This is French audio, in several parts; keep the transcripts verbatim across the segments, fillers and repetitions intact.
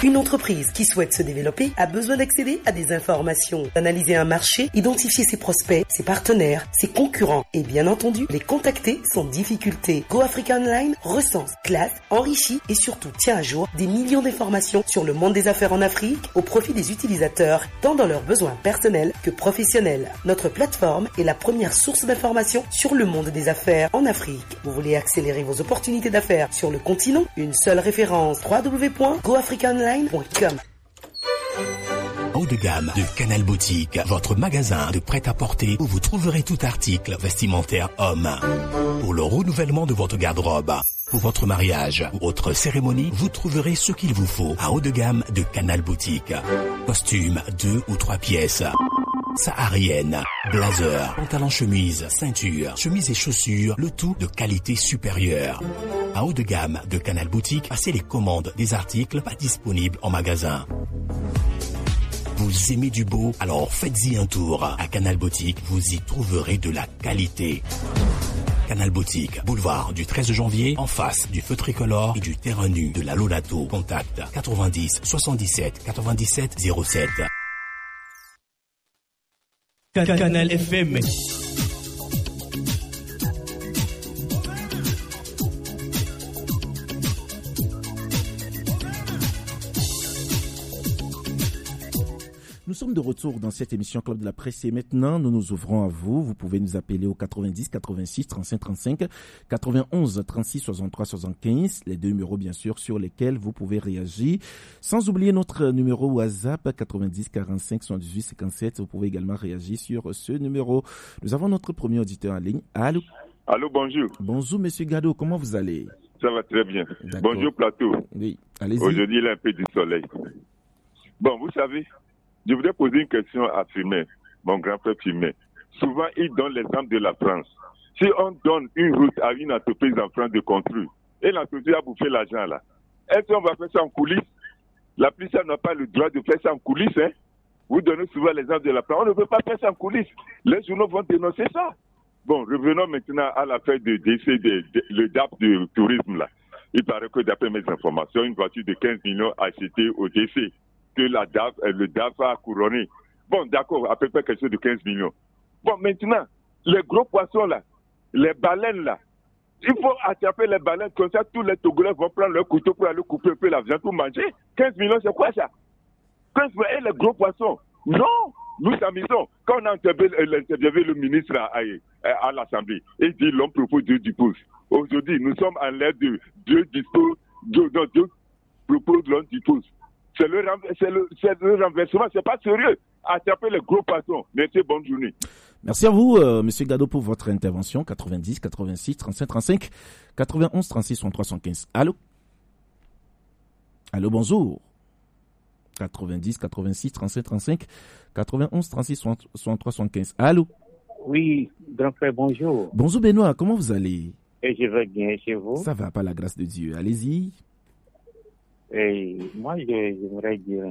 Une entreprise qui souhaite se développer a besoin d'accéder à des informations, d'analyser un marché, identifier ses prospects, ses partenaires, ses concurrents et bien entendu les contacter sans difficulté. Go Africa Online recense, classe, enrichit et surtout tient à jour des millions d'informations sur le monde des affaires en Afrique au profit des utilisateurs, tant dans leurs besoins personnels que professionnels. Notre plateforme est la première source d'informations sur le monde des affaires en Afrique. Vous voulez accélérer vos opportunités d'affaires sur le continent? Une seule référence, w w w point go africa online point com. Haut de gamme de Canal Boutique, votre magasin de prêt-à-porter où vous trouverez tout article vestimentaire homme. Pour le renouvellement de votre garde-robe, pour votre mariage ou autre cérémonie, vous trouverez ce qu'il vous faut à haut de gamme de Canal Boutique. Costumes, deux ou trois pièces. Saharienne, blazer, pantalon chemise, ceinture, chemise et chaussures, le tout de qualité supérieure. À haut de gamme de Canal Boutique, passez les commandes des articles pas disponibles en magasin. Vous aimez du beau? Alors faites-y un tour. À Canal Boutique, vous y trouverez de la qualité. Canal Boutique, boulevard du treize janvier, en face du feu tricolore et du terrain nu de la Lolato. Contact quatre-vingt-dix soixante-dix-sept quatre-vingt-dix-sept zéro sept. Canal F M. Nous sommes de retour dans cette émission Club de la Presse et maintenant nous nous ouvrons à vous. Vous pouvez nous appeler au quatre-vingt-dix quatre-vingt-six trente-cinq trente-cinq, quatre-vingt-onze trente-six soixante-trois soixante-quinze, les deux numéros bien sûr sur lesquels vous pouvez réagir. Sans oublier notre numéro WhatsApp quatre-vingt-dix quarante-cinq soixante-dix-huit cinquante-sept. Vous pouvez également réagir sur ce numéro. Nous avons notre premier auditeur en ligne. Allô? Allô, bonjour. Bonjour Monsieur Gado, comment vous allez? Ça va très bien. D'accord. Bonjour plateau. Oui, allez-y. Aujourd'hui il y a un peu du soleil. Bon, vous savez, je voudrais poser une question à Firmin, mon grand frère Firmin. Souvent, il donne l'exemple de la France. Si on donne une route à une entreprise en France de construire, et l'entreprise a bouffé l'argent là, est-ce qu'on va faire ça en coulisses? La police n'a pas le droit de faire ça en coulisses, hein? Vous donnez souvent l'exemple de la France. On ne peut pas faire ça en coulisses. Les journaux vont dénoncer ça. Bon, revenons maintenant à l'affaire de décès de, de, le D A P de tourisme là. Il paraît que d'après mes informations, une voiture de quinze millions achetée au décès que la D A F, le D A F a couronné. Bon, d'accord, à peu près quelque chose de quinze millions. Bon, maintenant, les gros poissons là, les baleines là, il faut attraper les baleines comme ça, tous les Togolais vont prendre leur couteau pour aller couper un peu la viande pour manger. quinze millions, c'est quoi ça? quinze millions, et les gros poissons? Non, nous s'amusons. Quand on a interviewé le ministre à, à, à l'Assemblée, il dit l'homme propose, Dieu dispose. Aujourd'hui, nous sommes en l'air de Dieu dispose, Dieu, Dieu propose, l'homme dispose. C'est le, c'est, le, c'est le renversement, c'est pas sérieux. Attraper les gros poissons. Merci, bonne journée. Merci à vous, euh, Monsieur Gado, pour votre intervention. quatre-vingt-dix quatre-vingt-six trente-cinq trente-cinq, quatre-vingt-onze trente-six soixante-trois soixante-quinze. Allô? Allô, bonjour. quatre-vingt-dix quatre-vingt-six trente-cinq trente-cinq, quatre-vingt-onze trente-six soixante-trois soixante-quinze. Allô? Oui, grand frère, bonjour. Bonjour Benoît, comment vous allez? Et je vais bien chez vous. Ça va, par la grâce de Dieu. Allez-y. Et moi, je, j'aimerais dire,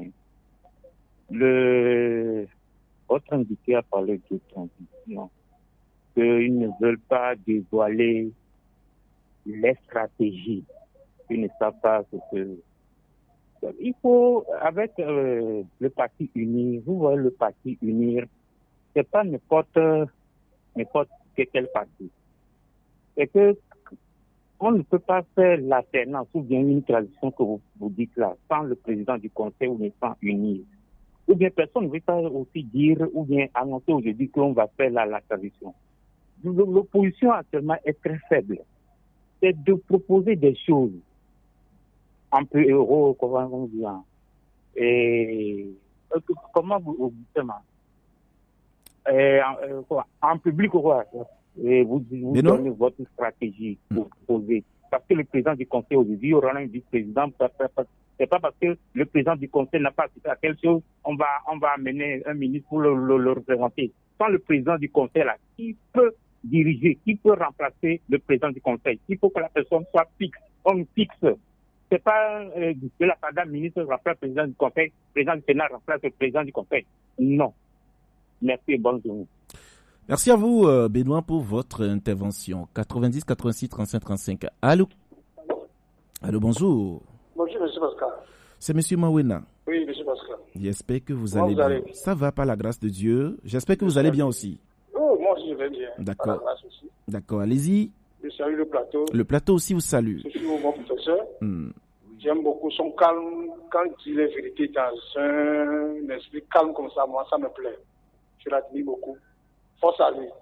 le, votre invité a parlé de transition, qu'ils ne veulent pas dévoiler les stratégies, qu'ils ne savent pas ce que... Il faut, avec euh, le parti Unir, vous voyez le parti Unir, c'est pas n'importe, n'importe quel parti. C'est que on ne peut pas faire l'alternance ou bien une transition que vous, vous dites là, sans le président du conseil ou bien sans Unir. Ou bien personne ne veut pas aussi dire ou bien annoncer aujourd'hui qu'on va faire la, la transition. L'opposition actuellement est très faible. C'est de proposer des choses un peu euro, comment on dit, et comment vous dites, et, en, en public, quoi, et vous, vous donnez votre stratégie pour proposer. Parce que le président du conseil aujourd'hui aura un vice-président, c'est pas parce que le président du conseil n'a pas assisté à quelque chose, on va, on va amener un ministre pour le, le, le représenter. Sans le président du conseil là, qui peut diriger, qui peut remplacer le président du conseil? Il faut que la personne soit fixe, on fixe. C'est pas euh, que la madame ministre remplace le président du conseil, le président du Sénat remplace le président du conseil. Non. Merci et bonne journée. Merci à vous, euh, Benoît, pour votre intervention. quatre-vingt-dix quatre-vingt-six trente-cinq trente-cinq. Allô? Allô, bonjour. Bonjour, monsieur Pascal. C'est M. Mawena. Oui, M. Pascal. J'espère que vous Comment allez vous bien. allez? Ça va par la grâce de Dieu. J'espère que vous allez bien aussi. Oh, moi aussi, je vais bien. D'accord. Par la grâce aussi. D'accord, allez-y. Je salue le plateau. Le plateau aussi vous salue. Je suis mon professeur. Hmm. J'aime beaucoup son calme. Quand il dit les vérités dans un esprit calme comme ça, moi, ça me plaît. Je l'admire beaucoup. Force à lui.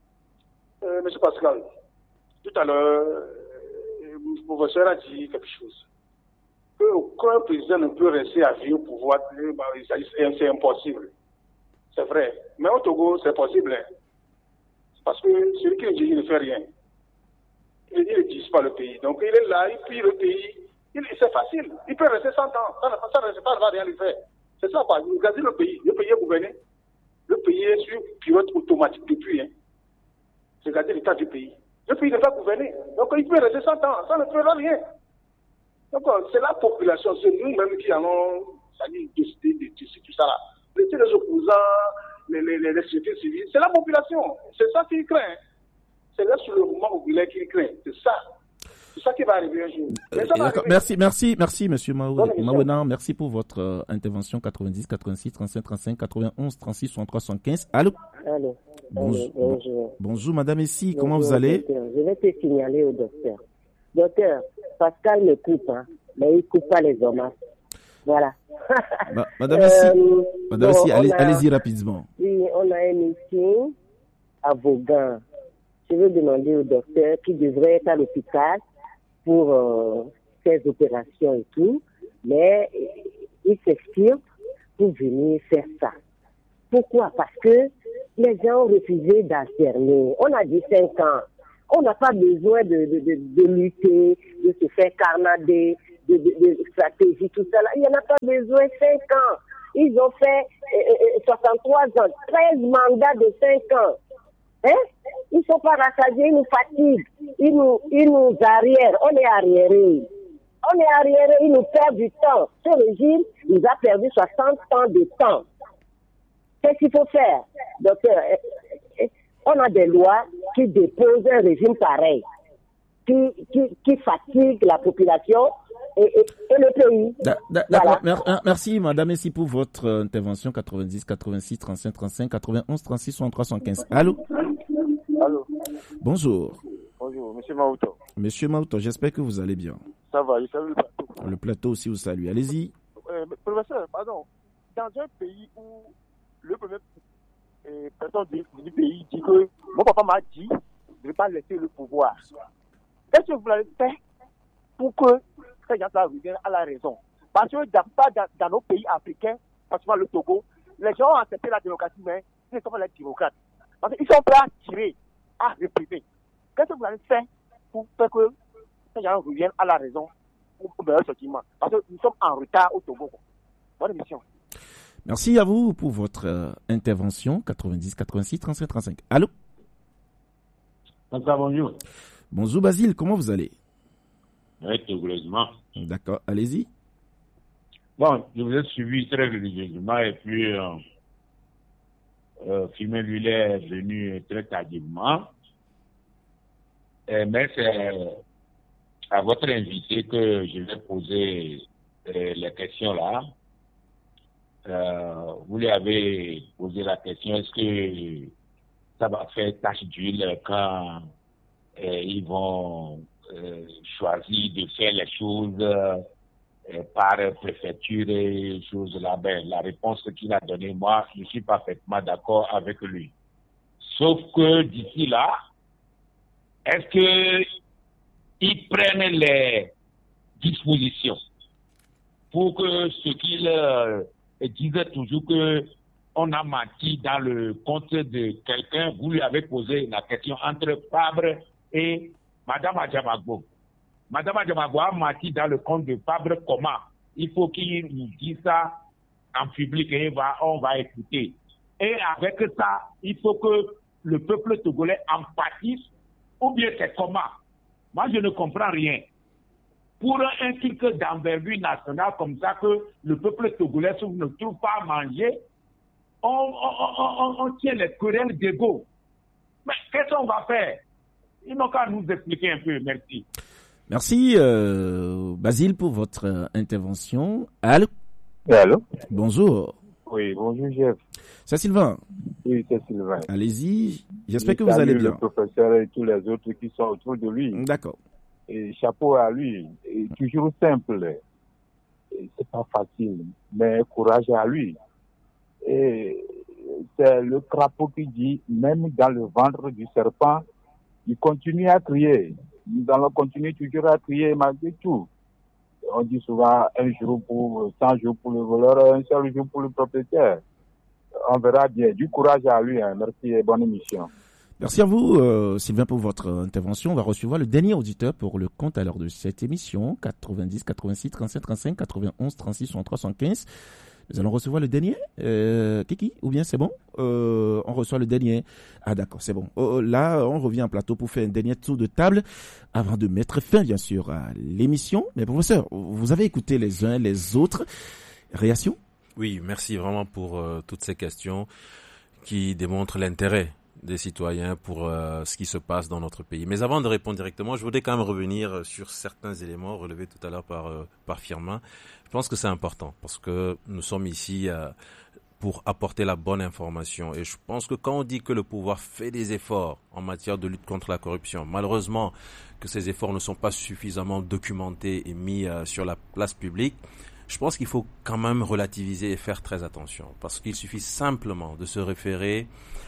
Euh, Monsieur Pascal, tout à l'heure, euh, le professeur a dit quelque chose. Que aucun président ne peut rester à vie au pouvoir, euh, bah, c'est, c'est impossible. C'est vrai. Mais au Togo, c'est possible. Hein. Parce que celui qui le dit, il ne fait rien. Il ne dirige pas le pays. Donc il est là, il pille le pays. Il, c'est facile. Il peut rester cent ans. Ça ne ça, ça, ça, va rien lui faire. C'est ça, pas. Regardez le pays. Le pays est gouverné. Le pays est sur pilote automatique depuis. Hein. Regardez l'état du pays. Le pays n'est pas gouverné. Donc il peut rester cent ans. Ça ne fera rien. Donc c'est la population, c'est nous-mêmes qui allons décider de tout ça là. Les, les opposants, les, les, les, les sociétés civiles, c'est la population. C'est ça qui craint. C'est là sur le mouvement populaire qui craint. C'est ça. C'est ça qui va arriver un jour. Euh, ça va arriver. Merci, merci, merci, Monsieur Mawena. Merci pour votre euh, intervention. quatre-vingt-dix, quatre-vingt-six, trente-cinq, trente-cinq, quatre-vingt-onze, trente-six, soixante-trois, soixante-quinze. Allô? Allô. Bonjour. Bonjour. Bonjour, Madame Essi. Bonjour, comment vous allez? docteur. Je vais te signaler au docteur. Docteur, Pascal me coupe, hein, mais il ne coupe pas les hommes. Voilà. Bah, Madame Essi, euh, Madame bon, Essi, allez, a, allez-y rapidement. Oui, on a un meeting à Vaughan. Je veux demander au docteur qui devrait être à l'hôpital pour euh, ses opérations et tout, mais il s'extirpe pour venir faire ça. Pourquoi? Parce que les gens ont refusé d'alterner. On a dit cinq ans. On n'a pas besoin de, de, de, de lutter, de se faire carnader, de, de, de stratégie, tout ça. Là. Il n'y en a pas besoin. cinq ans. Ils ont fait euh, soixante-trois ans, treize mandats de cinq ans. Hein? Ils ne sont pas rassasiés, ils nous fatiguent, ils nous, ils nous arrièrent. On est arriérés. On est arriérés, ils nous perdent du temps. Ce régime nous a perdu soixante ans de temps. Qu'est-ce qu'il faut faire, docteur? On a des lois qui déposent un régime pareil, qui, qui, qui fatigue la population et, et, et le pays. Da, da, voilà. D'accord. Merci, Madame Essi, pour votre intervention. quatre-vingt-dix, quatre-vingt-six, trente-cinq, trente-cinq, quatre-vingt-onze, trente-six, soixante-trois, soixante-quinze. Allô? Allô? Bonjour. Bonjour, Monsieur Mauto. Monsieur Mauto, j'espère que vous allez bien. Ça va, je salue le plateau. Le plateau aussi vous salue. Allez-y. Euh, professeur, pardon. Dans un pays où le premier euh, personne du, du pays dit que mon papa m'a dit de ne pas laisser le pouvoir, qu'est-ce que vous avez fait pour que ces gens-là reviennent à la raison? Parce que dans, pas dans, dans nos pays africains, particulièrement le Togo, les gens ont accepté la démocratie, mais ils ne sont pas les démocrates. Parce qu'ils sont prêts à tirer, à réprimer. Qu'est-ce que vous avez fait pour faire que ces gens reviennent à la raison pour meilleur sentiment? Parce que nous sommes en retard au Togo. Bonne émission. Merci à vous pour votre euh, intervention. quatre-vingt-dix, quatre-vingt-six, trente-cinq, trente-cinq. Allô? Bonjour. Bonjour Basile, comment vous allez? Oui, togoleusement. D'accord, allez-y. Bon, je vous ai suivi très religieusement et puis euh, euh, Firmin lui est venu très tardivement. Et, mais c'est à votre invité que je vais poser euh, les questions là. Euh, vous lui avez posé la question, est-ce que ça va faire tache d'huile quand euh, ils vont euh, choisir de faire les choses euh, par préfecture et choses là? Ben, la réponse qu'il a donnée, moi, je suis parfaitement d'accord avec lui. Sauf que d'ici là, est-ce que ils prennent les dispositions pour que ce qu'ils euh, disait toujours que on a menti dans le compte de quelqu'un. Vous lui avez posé la question entre Fabre et Madame Adjamagbo. Madame Adjamagbo a menti dans le compte de Fabre comment? Il faut qu'il nous dise ça en public et va, on va écouter. Et avec ça, il faut que le peuple togolais en pâtisse, ou bien c'est comment? Moi, je ne comprends rien. Pour un truc d'envergure nationale comme ça que le peuple togolais ne trouve pas à manger, on, on, on, on tient les querelles d'ego. Mais qu'est-ce qu'on va faire? Ils n'ont qu'à nous expliquer un peu, merci. Merci, euh, Basile, pour votre euh, intervention. Allô? Allô? Bonjour. Oui, bonjour, Jeff. C'est Sylvain. Oui, c'est Sylvain. Allez-y. J'espère Je que vous allez bien. Le professeur et tous les autres qui sont autour de lui. D'accord. Et chapeau à lui. Et toujours simple. Et c'est pas facile, mais courage à lui. Et c'est le crapaud qui dit, même dans le ventre du serpent, il continue à crier. Nous allons continuer toujours à crier malgré tout. On dit souvent un jour pour, cent jours pour le voleur, un seul jour pour le propriétaire. On verra bien. Du courage à lui. Hein. Merci et bonne émission. Merci à vous, euh, Sylvain, pour votre intervention. On va recevoir le dernier auditeur pour le compte à l'heure de cette émission. quatre-vingt-dix, quatre-vingt-six, trente-sept, trente-cinq, quatre-vingt-onze, trente-six, soixante-trois, soixante-quinze. Nous allons recevoir le dernier. Euh, Kiki, ou bien c'est bon? euh, On reçoit le dernier. Ah d'accord, c'est bon. Oh, là, on revient en plateau pour faire un dernier tour de table avant de mettre fin, bien sûr, à l'émission. Mais professeur, vous avez écouté les uns les autres. Réaction? Oui, merci vraiment pour euh, toutes ces questions qui démontrent l'intérêt des citoyens pour euh, ce qui se passe dans notre pays. Mais avant de répondre directement, je voudrais quand même revenir sur certains éléments relevés tout à l'heure par, euh, par Firmin. Je pense que c'est important parce que nous sommes ici euh, pour apporter la bonne information. Et je pense que quand on dit que le pouvoir fait des efforts en matière de lutte contre la corruption, malheureusement que ces efforts ne sont pas suffisamment documentés et mis euh, sur la place publique, je pense qu'il faut quand même relativiser et faire très attention parce qu'il suffit simplement de se référer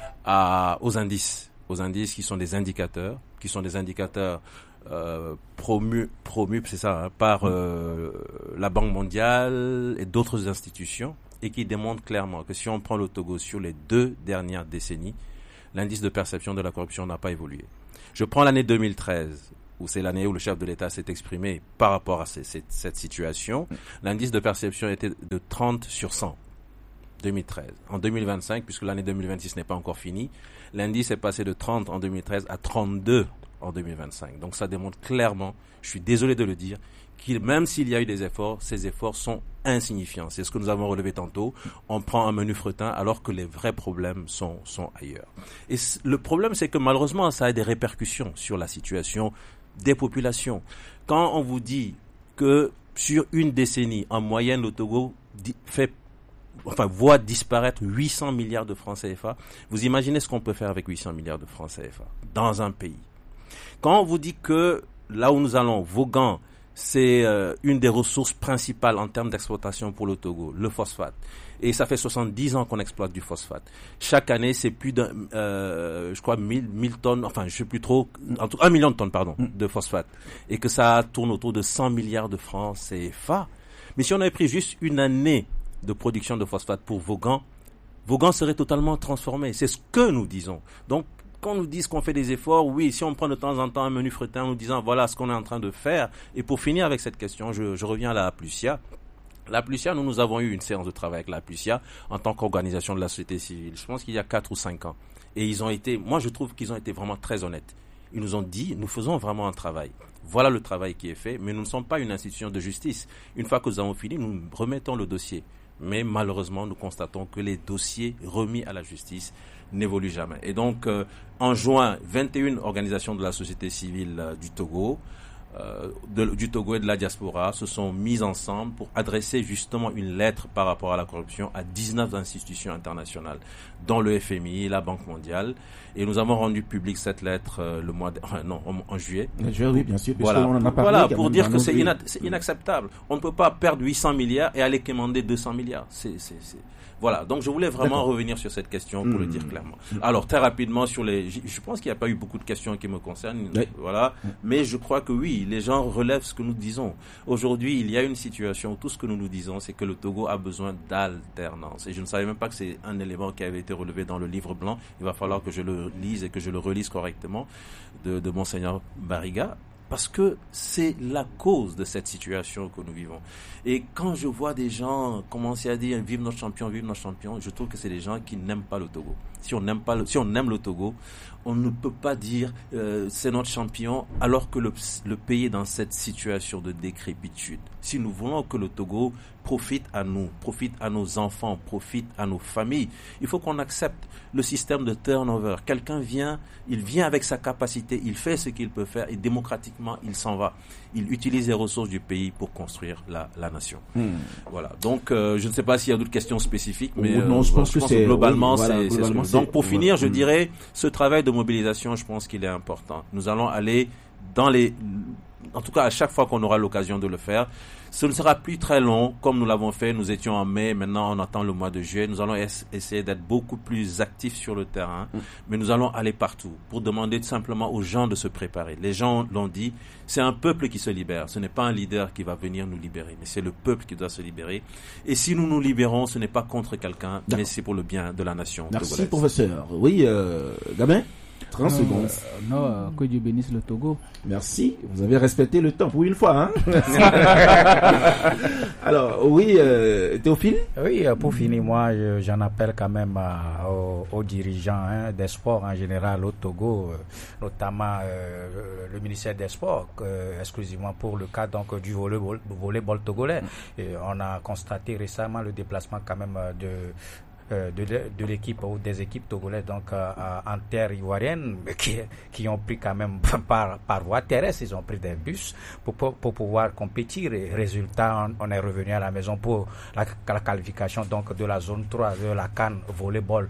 à, aux indices, aux indices qui sont des indicateurs, qui sont des indicateurs euh, promus, promus, c'est ça, hein, par euh, la Banque mondiale et d'autres institutions et qui démontrent clairement que si on prend le Togo sur les deux dernières décennies, l'indice de perception de la corruption n'a pas évolué. Je prends l'année deux mille treize. Où c'est l'année où le chef de l'État s'est exprimé par rapport à ces, cette, cette situation, l'indice de perception était de trente sur cent, deux mille treize. En deux mille vingt-cinq, puisque l'année deux mille vingt-six n'est pas encore finie, l'indice est passé de trente en deux mille treize à trente-deux en deux mille vingt-cinq. Donc ça démontre clairement, je suis désolé de le dire, qu'il, même s'il y a eu des efforts, ces efforts sont insignifiants. C'est ce que nous avons relevé tantôt. On prend un menu fretin alors que les vrais problèmes sont, sont ailleurs. Et le problème, c'est que malheureusement, ça a des répercussions sur la situation des populations. Quand on vous dit que sur une décennie, en moyenne, le Togo fait, enfin, voit disparaître huit cents milliards de francs C F A, vous imaginez ce qu'on peut faire avec huit cents milliards de francs C F A dans un pays. Quand on vous dit que là où nous allons, Vaughan, c'est euh, une des ressources principales en termes d'exploitation pour le Togo, le phosphate. Et ça fait soixante-dix ans qu'on exploite du phosphate. Chaque année, c'est plus d'un, euh, je crois, mille, mille tonnes, enfin, je sais plus trop, en tout, un million de tonnes, pardon, de phosphate. Et que ça tourne autour de cent milliards de francs C F A. Mais si on avait pris juste une année de production de phosphate pour Vaughan, Vaughan serait totalement transformé. C'est ce que nous disons. Donc, quand on nous dit qu'on fait des efforts, oui, si on prend de temps en temps un menu fretin en nous disant voilà ce qu'on est en train de faire. Et pour finir avec cette question, je, je reviens à la Plusia. La Plusia, nous, nous avons eu une séance de travail avec la Plusia en tant qu'organisation de la société civile. Je pense qu'il y a quatre ou cinq ans. Et ils ont été, moi je trouve qu'ils ont été vraiment très honnêtes. Ils nous ont dit, nous faisons vraiment un travail. Voilà le travail qui est fait, mais nous ne sommes pas une institution de justice. Une fois que nous avons fini, nous remettons le dossier. Mais malheureusement, nous constatons que les dossiers remis à la justice n'évoluent jamais. Et donc, euh, en juin, vingt et une organisations de la société civile euh, du Togo, euh, de, du Togo et de la diaspora se sont mises ensemble pour adresser justement une lettre par rapport à la corruption à dix-neuf institutions internationales, dont le F M I, la Banque mondiale. Et nous avons rendu public cette lettre euh, le mois de, euh, non, en, en juillet. Oui, bien sûr. Voilà, on en a parlé, voilà pour dire que c'est, oui. ina- c'est inacceptable. On ne peut pas perdre huit cents milliards et aller commander deux cents milliards. C'est, c'est, c'est... Voilà, donc je voulais vraiment D'accord. revenir sur cette question pour mmh. le dire clairement. Alors, très rapidement, sur les, je pense qu'il n'y a pas eu beaucoup de questions qui me concernent, oui. voilà, mais je crois que oui, les gens relèvent ce que nous disons. Aujourd'hui, il y a une situation où tout ce que nous nous disons, c'est que le Togo a besoin d'alternance. Et je ne savais même pas que c'est un élément qui avait été relevé dans le livre blanc. Il va falloir que je le lise et que je le relise correctement de, de Monseigneur Bariga. Parce que c'est la cause de cette situation que nous vivons. Et quand je vois des gens commencer à dire « vive notre champion, vive notre champion », je trouve que c'est des gens qui n'aiment pas le Togo. Si on n'aime pas le, si on aime le Togo, on ne peut pas dire euh, « c'est notre champion » alors que le, le pays est dans cette situation de décrépitude. si nous voulons que le Togo profite à nous, profite à nos enfants, profite à nos familles, il faut qu'on accepte le système de turnover. Quelqu'un vient, il vient avec sa capacité, il fait ce qu'il peut faire et démocratiquement, il s'en va. Il utilise les ressources du pays pour construire la, la nation. Hmm. Voilà. Donc, euh, je ne sais pas s'il y a d'autres questions spécifiques, mais non, je, euh, pense, je pense que, que globalement, oui, voilà, c'est, globalement c'est, c'est Donc, pour ouais, finir, je hmm. dirais, ce travail de mobilisation, je pense qu'il est important. Nous allons aller dans les... En tout cas, à chaque fois qu'on aura l'occasion de le faire, ce ne sera plus très long, comme nous l'avons fait. Nous étions en mai, maintenant on attend le mois de juillet. Nous allons es- essayer d'être beaucoup plus actifs sur le terrain, mmh. mais nous allons aller partout pour demander tout simplement aux gens de se préparer. Les gens l'ont dit, c'est un peuple qui se libère. Ce n'est pas un leader qui va venir nous libérer, mais c'est le peuple qui doit se libérer. Et si nous nous libérons, ce n'est pas contre quelqu'un, D'accord. mais c'est pour le bien de la nation. Merci, togolaise. Professeur. Oui, euh, Gabin trente non, secondes. Euh, non, euh, que Dieu bénisse le Togo. Merci, vous avez respecté le temps pour une fois. Hein. Alors, oui, euh, Théophile. Oui, pour finir, moi, je, j'en appelle quand même à, aux, aux dirigeants hein, des sports en général au Togo, euh, notamment euh, le ministère des Sports, euh, exclusivement pour le cas donc du volleyball, volleyball togolais. Et on a constaté récemment le déplacement quand même de Euh, de, de l'équipe ou des équipes togolaises donc euh, en terre ivoirienne qui, qui ont pris quand même par, par voie terrestre, ils ont pris des bus pour, pour, pour pouvoir compétir et résultat on, on est revenu à la maison pour la, la qualification donc de la zone trois de la CAN volleyball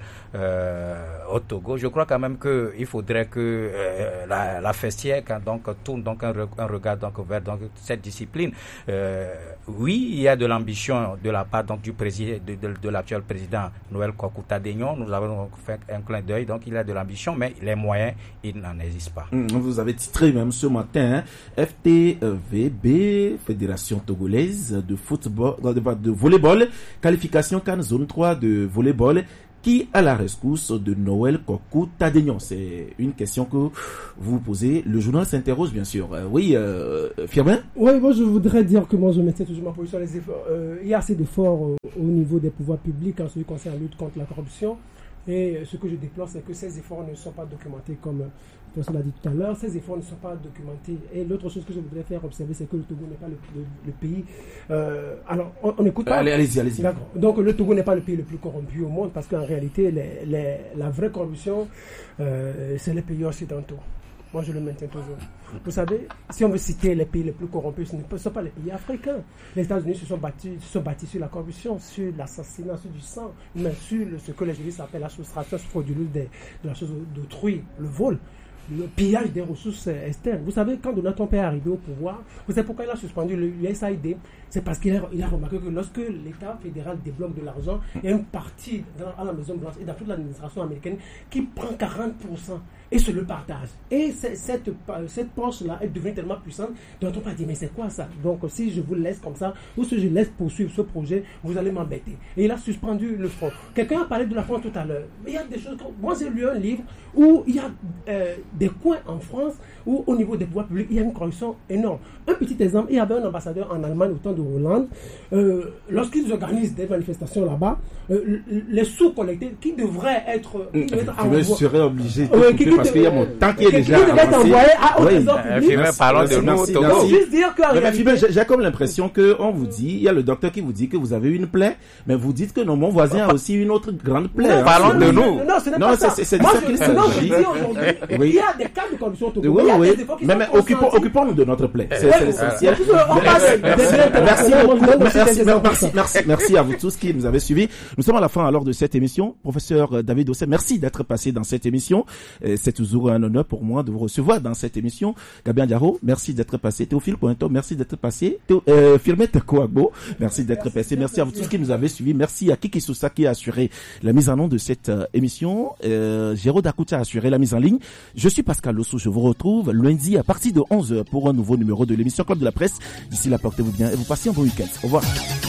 euh, au Togo. Je crois quand même que il faudrait que euh, la, la festière quand donc tourne donc un, un regard donc vers donc cette discipline. Euh, oui, il y a de l'ambition de la part donc du président de, de, de l'actuel président Noël Kwaku-Tadegnon, nous avons fait un clin d'œil, donc il a de l'ambition, mais les moyens, il n'en existe pas. Mmh, vous avez titré même ce matin, hein, F T V B, Fédération Togolaise de football, de, de volleyball, qualification CAN zone trois de volleyball, qui à la rescousse de Noël Kwaku-Tadegnon. C'est une question que vous posez. Le journal s'interroge, bien sûr. Euh, oui, euh, Firmin? Oui, moi je voudrais dire que moi je maintiens toujours ma position. Les efforts, euh, il y a assez d'efforts euh, au niveau des pouvoirs publics en ce qui concerne la lutte contre la corruption. Et ce que je déplore, c'est que ces efforts ne sont pas documentés comme le professeur l'a dit tout à l'heure. Ces efforts ne sont pas documentés. Et l'autre chose que je voudrais faire observer, c'est que le Togo n'est pas le, le, le pays... Euh, alors, on n'écoute pas... Allez, allez-y, allez-y. D'accord. Donc, le Togo n'est pas le pays le plus corrompu au monde parce qu'en réalité, les, les, la vraie corruption, euh, c'est les pays occidentaux. Moi, je le maintiens toujours. Vous savez, si on veut citer les pays les plus corrompus, ce ne sont pas les pays africains. Les États-Unis se sont battus, se sont bâtis sur la corruption, sur l'assassinat, sur du sang, mais sur le, ce que les juristes appellent la soustraction frauduleuse de, de la chose d'autrui, le vol, le pillage des ressources externes. Vous savez, quand Donald Trump est arrivé au pouvoir, vous savez pourquoi il a suspendu le U S A I D? C'est parce qu'il a, il a remarqué que lorsque l'État fédéral débloque de l'argent, il y a une partie dans, à la Maison-Blanche et dans toute l'administration américaine qui prend quarante pour cent et se le partage. Et cette, cette poche-là est devenue tellement puissante, Donald Trump a dit, mais c'est quoi ça? Donc si je vous laisse comme ça, ou si je laisse poursuivre ce projet, vous allez m'embêter. Et il a suspendu le front. Quelqu'un a parlé de la France tout à l'heure. Mais il y a des choses, comme, moi j'ai lu un livre où il y a euh, des coins en France où au niveau des pouvoirs publics, il y a une corruption énorme. Un petit exemple, il y avait un ambassadeur en Allemagne au temps de Hollande, euh, lorsqu'ils organisent des manifestations là-bas, euh, les sous collectés qui devraient être... Qui devraient être envoyés, je serais obligé de euh, couper parce qu'il y a mon temps qui est qui, déjà qui devrait être envoyé à, au oui. trésor public. Euh, parlons de nous, Togo. Donc, juste dire qu'en mais réalité... mais, j'ai comme l'impression qu'on vous dit, il y a le docteur qui vous dit que vous avez une plaie, mais vous dites que non, mon voisin a aussi une autre grande plaie. Non, hein. parlons de nous. Non, ce n'est pas ça. C'est Moi, ça je, qu'il non, je s'agit. dis aujourd'hui, oui. il y a des cas de corruption au Togo. Oui, il y a oui. des efforts qui Mais, sont mais consentis. occupons, occupons-nous de notre plaie. C'est Ouais, essentiel. on passe Merci, merci, des merci, merci, merci à vous tous qui nous avez suivis. Nous sommes à la fin alors de cette émission. Professeur David Ossé, merci d'être passé dans cette émission. C'est toujours un honneur pour moi de vous recevoir dans cette émission. Gabin Diarro, merci d'être passé. Théophile Pointo, merci d'être passé. Théo, euh, Firmin Tekoagbo, merci d'être passé. Merci à vous tous qui nous avez suivis. Merci à Kiki Sousa qui a assuré la mise en nom de cette euh, émission. Euh, Géraud Dakoutia a assuré la mise en ligne. Je suis Pascal Lossou. Je vous retrouve lundi à partir de onze heures pour un nouveau numéro de l'émission Club de la Presse. D'ici là, portez-vous bien et vous passez un bon week-end. Au revoir.